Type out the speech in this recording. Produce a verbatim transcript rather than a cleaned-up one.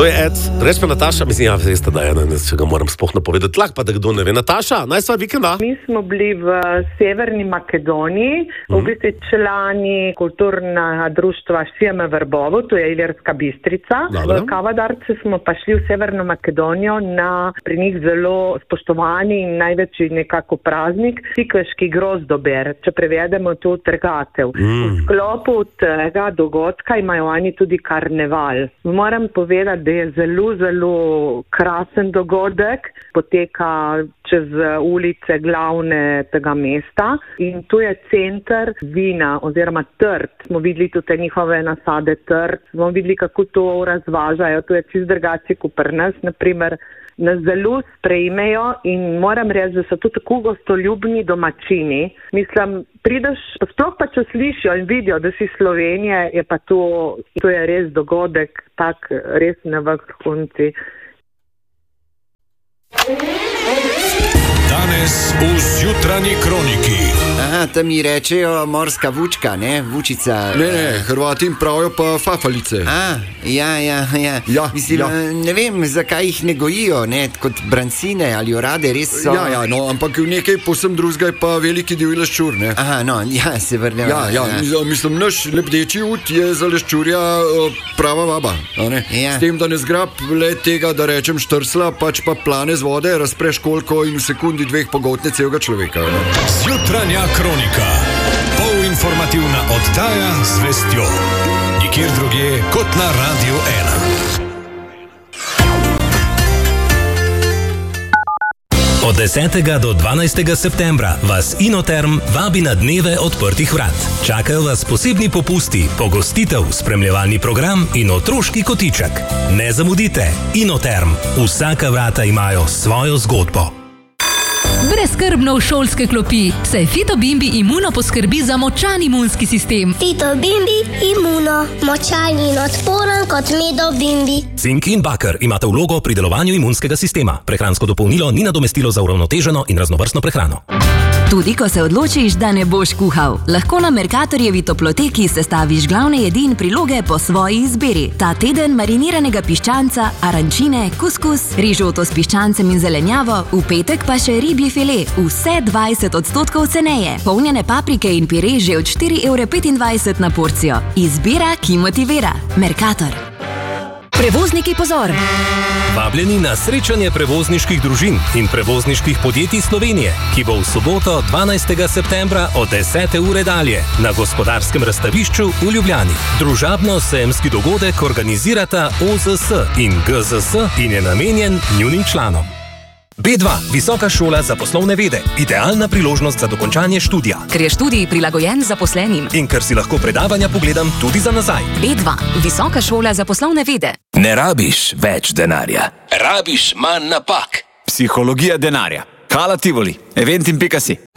To je Ed, reč pa Nataša, mislim, ja, veste, da je ena, če ga moram sploh napovedati, lahko pa da kdo ne ve. Nataša, najsva vikenda? Mi smo bili v Severni Makedoniji, mm. v bistvu člani kulturnega društva Šijeme Vrbovo, to je Ilirska Bistrica. Dobre. V Kavadarce smo pa šli v Severno Makedonijo na pri njih zelo spoštovani in največji nekako praznik, Sikveški grozdober, če prevedemo to trgatev. Mm. V sklopu tega dogodka imajo oni tudi karneval. Moram povedati, da je zelo, zelo krasen dogodek, poteka čez ulice glavne tega mesta in tu je center vina oziroma trt. Smo videli tudi njihove nasade trt, smo videli, kako to razvažajo, to je čist drugače kot pri nas, naprimer, nas zelo sprejmejo in moram reči, da so tudi tako gostoljubni domačini. Mislim, prideš, sploh pa če slišijo in vidijo, da si Slovenije, je pa to, to je res dogodek, tak res na vrhunci. Danes v Zjutranji kroniki. Aha, tam mi rečejo morska vučka, ne? Vučica. Ne, ne, Hrvati jim pravijo pa fafalice. A, ja, ja, ja. ja Mislim, ja. ne vem, zakaj jih ne gojijo, ne? Kot brancine ali orade, res so. Ja, ja, no, ampak nekaj posem drugega je pa veliki divji leščur, ne? Aha, no, ja, se vrnemo. Ja, ja, ja, mislim, naš lebdeči ut je za leščurja prava vaba, a ne? Ja. S tem, da ne zgrab le tega, da rečem štrsla, pač pa plane z vode, razpreš koliko in v sekundi dveh pogotne celega človeka. Ne? Zjutranja kronika. Polinformativna oddaja z vestjo. Nikjer drugje kot na Radiu ena. Od desetega do dvanajstega septembra vas Inoterm vabi na dneve odprtih vrat. Čakajo vas posebni popusti, pogostitev, spremljevalni program in otroški kotiček. Ne zamudite, Inoterm. Vsaka vrata imajo svojo zgodbo. Brezskrbno v šolske klopi, saj Fitobimbi Imuno poskrbi za močan imunski sistem. Fitobimbi Imuno, močan in odporen kot Medobimbi. Cink in baker imata vlogo pri delovanju imunskega sistema. Prehransko dopolnilo ni nadomestilo za uravnoteženo in raznovrstno prehrano. Tudi ko se odločiš, da ne boš kuhal, lahko na Mercatorjevi toploteki sestaviš glavne jedi in priloge po svoji izbiri. Ta teden mariniranega piščanca, arančine, kuskus, rižoto s piščancem in zelenjavo, v petek pa še ribji file, vse dvajset odstotkov ceneje. Polnjene paprike in pire že od štiri evre petindvajset na porcijo. Izbira, ki motivira. Mercator. Prevozniki, pozor! Vabljeni na srečanje prevozniških družin in prevozniških podjetij Slovenije, ki bo v soboto dvanajstega septembra od desete ure dalje na Gospodarskem razstavišču v Ljubljani. Družabno-sejemski dogodek organizirata O Z S in G Z S in je namenjen njunim članom. B dva, Visoka šola za poslovne vede. Idealna priložnost za dokončanje študija. Ker je študij prilagojen zaposlenim. In ker si lahko predavanja pogledam tudi za nazaj. B dva, Visoka šola za poslovne vede. Ne rabiš več denarja. Rabiš manj napak. Psihologija denarja. Hala Tivoli. Eventim pika si.